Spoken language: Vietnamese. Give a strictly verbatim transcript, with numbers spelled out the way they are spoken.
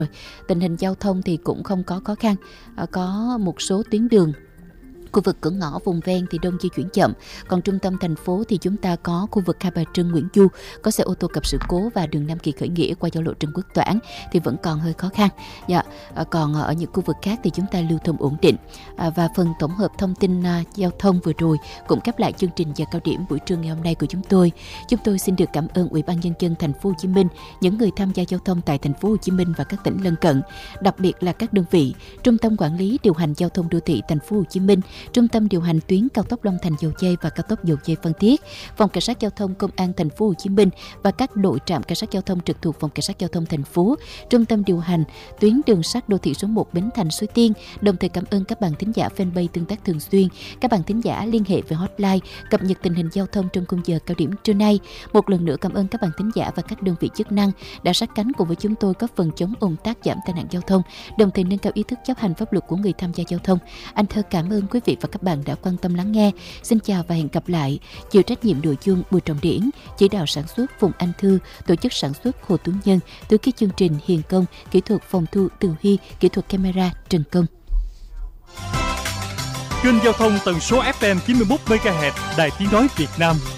Tình hình giao thông thì cũng không có khó khăn, à, có một số tuyến đường khu vực cửa ngõ vùng ven thì đông di chuyển chậm, còn trung tâm thành phố thì chúng ta có khu vực Hai Bà Trưng, Nguyễn Du có xe ô tô gặp sự cố và đường Nam Kỳ Khởi Nghĩa qua giao lộ Trần Quốc Toản thì vẫn còn hơi khó khăn. Dạ, còn ở những khu vực khác thì chúng ta lưu thông ổn định. À, và phần tổng hợp thông tin à, giao thông vừa rồi cũng khép lại chương trình giờ cao điểm buổi trưa ngày hôm nay của chúng tôi. Chúng tôi xin được cảm ơn Ủy ban Nhân dân Thành phố Hồ Chí Minh, những người tham gia giao thông tại Thành phố Hồ Chí Minh và các tỉnh lân cận, đặc biệt là các đơn vị Trung tâm Quản lý điều hành giao thông đô thị Thành phố Hồ Chí Minh, Trung tâm điều hành tuyến cao tốc Long Thành - Dầu Giây và cao tốc Dầu Giây - Phan Thiết, Phòng Cảnh sát Giao thông Công an Thành phố Hồ Chí Minh và các đội trạm cảnh sát giao thông trực thuộc Phòng Cảnh sát Giao thông thành phố, Trung tâm điều hành tuyến đường sắt đô thị số một Bến Thành - Suối Tiên. Đồng thời cảm ơn các bạn thính giả fanpage tương tác thường xuyên, các bạn thính giả liên hệ về hotline cập nhật tình hình giao thông trong khung giờ cao điểm trưa nay. Một lần nữa cảm ơn các bạn thính giả và các đơn vị chức năng đã sát cánh cùng với chúng tôi góp phần chống ùn tắc, giảm tai nạn giao thông, đồng thời nâng cao ý thức chấp hành pháp luật của người tham gia giao thông. Anh Thơ cảm ơn quý vị và các bạn đã quan tâm lắng nghe. Xin chào và hẹn gặp lại. Chịu trách nhiệm nội dung Bùi Trọng Điển, chỉ đạo sản xuất Phùng Anh Thư, tổ chức sản xuất Hồ Tuấn Nhân, từ khi chương trình Hiền Công, kỹ thuật phòng thu Từ Huy, kỹ thuật camera Trần Công. Kênh giao thông tần số ép em chín mươi mốt mê ga héc Đài Tiếng nói Việt Nam.